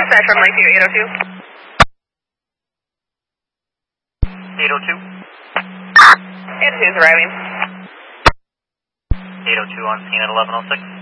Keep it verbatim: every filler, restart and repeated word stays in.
Dispatch from Lakeview eight oh two. eight oh two. eight oh two is arriving. eight oh two on scene at eleven oh six.